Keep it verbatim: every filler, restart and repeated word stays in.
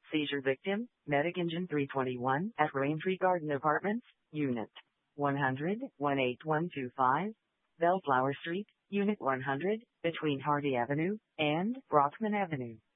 Seizure victim, Medic Engine three twenty-one at Raintree Garden Apartments, Unit one hundred, one eight one two five, Bellflower Street, Unit one hundred, between Hardy Avenue and Brockman Avenue.